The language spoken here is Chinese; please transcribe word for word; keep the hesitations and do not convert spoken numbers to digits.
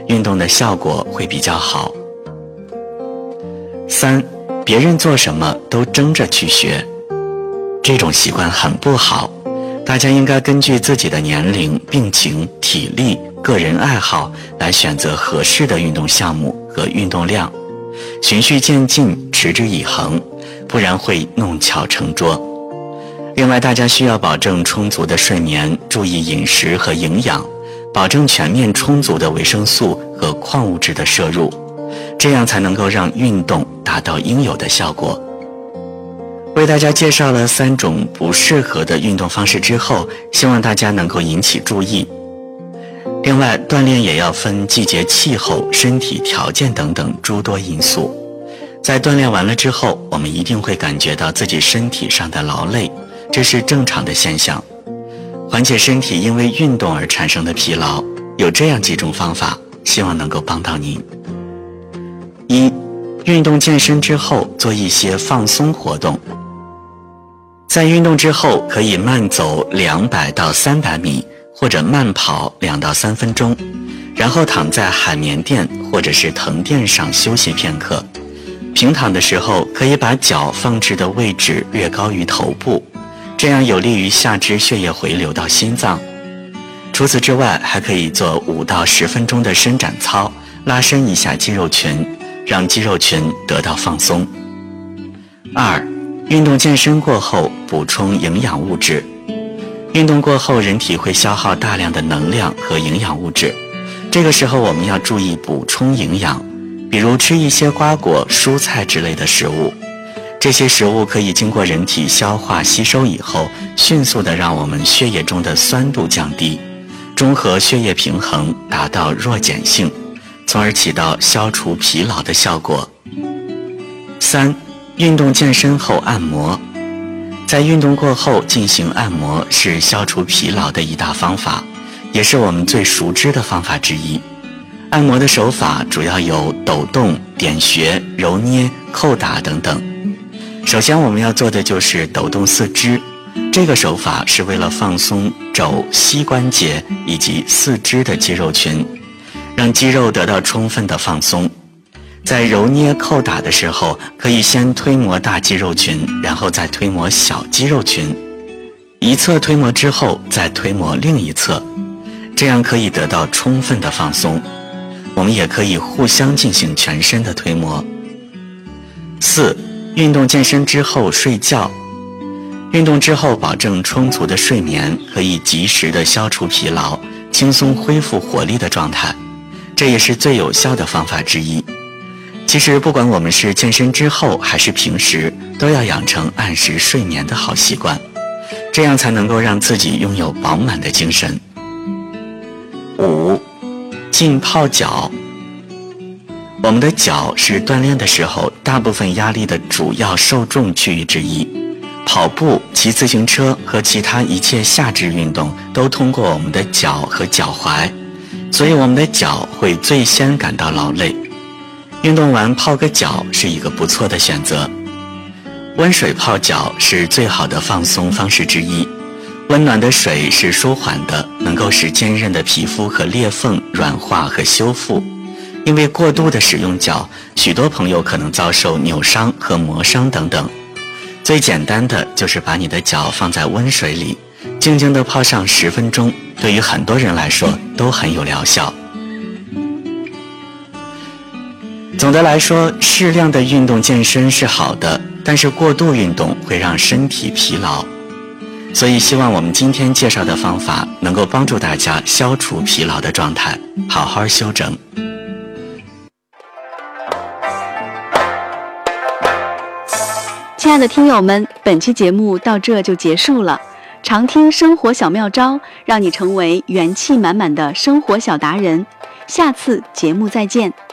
运动的效果会比较好。三，别人做什么都争着去学，这种习惯很不好。大家应该根据自己的年龄、病情、体力、个人爱好来选择合适的运动项目和运动量，循序渐进，持之以恒，不然会弄巧成拙。另外，大家需要保证充足的睡眠，注意饮食和营养，保证全面充足的维生素和矿物质的摄入，这样才能够让运动达到应有的效果。为大家介绍了三种不适合的运动方式之后，希望大家能够引起注意。另外，锻炼也要分季节、气候、身体条件等等诸多因素。在锻炼完了之后，我们一定会感觉到自己身体上的劳累，这是正常的现象。缓解身体因为运动而产生的疲劳，有这样几种方法，希望能够帮到您。一，运动健身之后做一些放松活动。在运动之后，可以慢走两百到三百米，或者慢跑两到三分钟，然后躺在海绵垫或者是藤垫上休息片刻。平躺的时候，可以把脚放置的位置略高于头部，这样有利于下肢血液回流到心脏。除此之外，还可以做五到十分钟的伸展操，拉伸一下肌肉群，让肌肉群得到放松。二，运动健身过后补充营养物质。运动过后，人体会消耗大量的能量和营养物质，这个时候我们要注意补充营养，比如吃一些瓜果、蔬菜之类的食物。这些食物可以经过人体消化吸收以后，迅速地让我们血液中的酸度降低，中和血液平衡，达到弱碱性，从而起到消除疲劳的效果。三，运动健身后按摩。在运动过后进行按摩是消除疲劳的一大方法，也是我们最熟知的方法之一。按摩的手法主要有抖动、点穴、揉捏、叩打等等。首先我们要做的就是抖动四肢，这个手法是为了放松肘、膝关节以及四肢的肌肉群，让肌肉得到充分的放松。在揉捏叩打的时候，可以先推摩大肌肉群，然后再推摩小肌肉群，一侧推摩之后再推摩另一侧，这样可以得到充分的放松。我们也可以互相进行全身的推摩。四，运动健身之后睡觉。运动之后保证充足的睡眠，可以及时的消除疲劳，轻松恢复活力的状态，这也是最有效的方法之一。其实不管我们是健身之后还是平时，都要养成按时睡眠的好习惯，这样才能够让自己拥有饱满的精神。五，浸泡脚。我们的脚是锻炼的时候大部分压力的主要受重区域之一，跑步、骑自行车和其他一切下肢运动都通过我们的脚和脚踝，所以我们的脚会最先感到劳累。运动完泡个脚是一个不错的选择。温水泡脚是最好的放松方式之一。温暖的水是舒缓的，能够使坚韧的皮肤和裂缝软化和修复。因为过度的使用脚，许多朋友可能遭受扭伤和磨伤等等。最简单的就是把你的脚放在温水里，静静地泡上十分钟，对于很多人来说都很有疗效。总的来说，适量的运动健身是好的，但是过度运动会让身体疲劳。所以希望我们今天介绍的方法能够帮助大家消除疲劳的状态，好好休整。 亲爱的听友们，本期节目到这就结束了。常听生活小妙招，让你成为元气满满的生活小达人。下次节目再见。